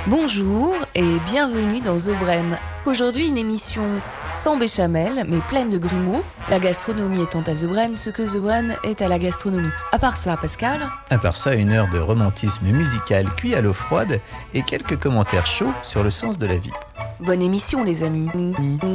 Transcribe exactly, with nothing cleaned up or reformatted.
Bonjour et bienvenue dans The Brain. Aujourd'hui, une émission sans béchamel, mais pleine de grumeaux, la gastronomie étant à The Brain ce que The Brain est à la gastronomie. À part ça, Pascal ? À part ça, une heure de romantisme musical cuit à l'eau froide et quelques commentaires chauds sur le sens de la vie. Bonne émission, les amis.